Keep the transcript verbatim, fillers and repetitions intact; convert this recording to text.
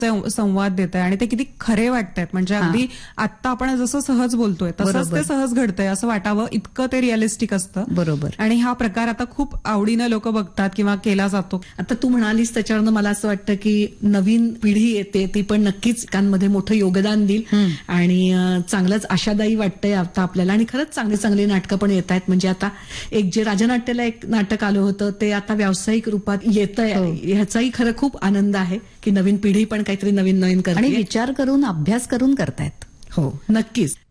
संवाद देत आहे आणि ते किती खरे वाटतायत. म्हणजे अगदी आता आपण जसं सहज बोलतोय तसंच ते सहज घडतंय असं वाटावं इतकं ते रिअलिस्टिक असतं. बरोबर. आणि हा प्रकार आता खूप आवडीनं लोक बघतात किंवा केला जातो. आता तू म्हणालीस त्याच्यावरनं मला असं वाटतं की नवीन पिढी येते ती पण नक्कीच कांमध्ये मोठं योगदान देईल आणि चांगलंच आशादायी वाटतंय आता आपल्याला. आणि खरंच चांगली चांगली नाटकं पण येत आहेत. म्हणजे आता एक जे राजनाट्याला एक नाटक आलं होतं ते आता व्यावसायिक रूपात येतंय. ह्याचाही खरं खूप आनंद आहे की नवीन पिढी पण काहीतरी नवीन नवीन करते आणि विचार करून अभ्यास करून करतायत. हो नक्कीच.